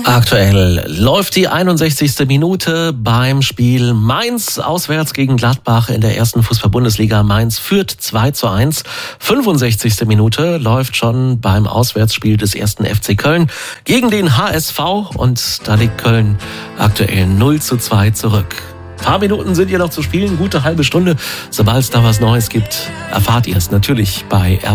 Aktuell läuft die 61. Minute beim Spiel Mainz auswärts gegen Gladbach in der ersten Fußball-Bundesliga. Mainz führt 2:1. 65. Minute läuft schon beim Auswärtsspiel des ersten FC Köln gegen den HSV und da liegt Köln aktuell 0:2 zurück. Ein paar Minuten sind hier noch zu spielen, gute halbe Stunde. Sobald es da was Neues gibt, erfahrt ihr es natürlich bei